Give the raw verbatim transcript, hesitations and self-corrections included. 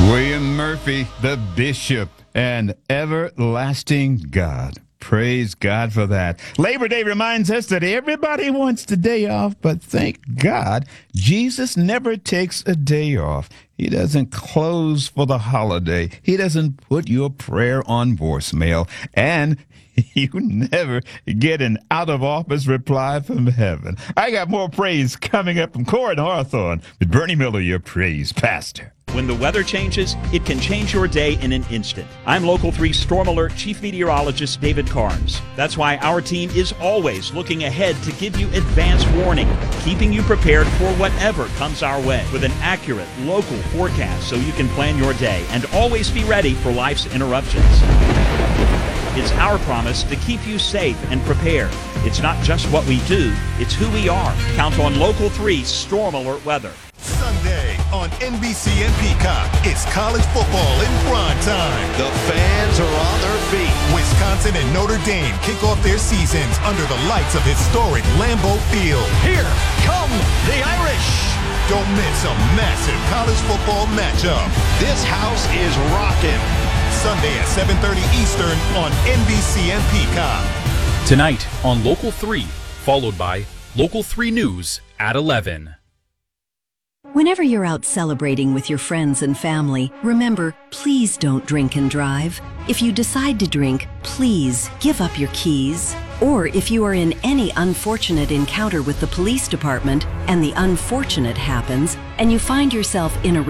William Murphy, the Bishop, and everlasting God. Praise God for that. Labor Day reminds us that everybody wants the day off, but thank God Jesus never takes a day off. He doesn't close for the holiday. He doesn't put your prayer on voicemail, and you never get an out-of-office reply from heaven. I got more praise coming up from Corin Hawthorne with Bernie Miller, your praise pastor. When the weather changes, it can change your day in an instant. I'm Local three Storm Alert Chief Meteorologist David Carnes. That's why our team is always looking ahead to give you advance warning, keeping you prepared for whatever comes our way with an accurate local forecast so you can plan your day and always be ready for life's interruptions. It's our promise to keep you safe and prepared. It's not just what we do, it's who we are. Count on Local three Storm Alert weather. Sunday on N B C and Peacock, it's college football in prime time. The fans are on their feet. Wisconsin and Notre Dame kick off their seasons under the lights of historic Lambeau Field. Here come the Irish. Don't miss a massive college football matchup. This house is rocking. Sunday at seven thirty Eastern on N B C and Peacock. Tonight on Local three, followed by Local three News at eleven. Whenever you're out celebrating with your friends and family, remember, please don't drink and drive. If you decide to drink, please give up your keys. Or if you are in any unfortunate encounter with the police department and the unfortunate happens, and you find yourself in a